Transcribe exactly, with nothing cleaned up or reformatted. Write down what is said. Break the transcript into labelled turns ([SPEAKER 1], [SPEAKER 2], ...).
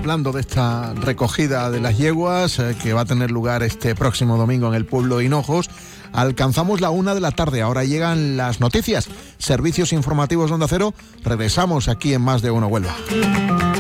[SPEAKER 1] hablando de esta recogida de las yeguas eh, que va a tener lugar este próximo domingo en el pueblo de Hinojos. Alcanzamos la una de la tarde, ahora llegan las noticias, servicios informativos de Onda Cero. Regresamos aquí en Más de Uno Huelva.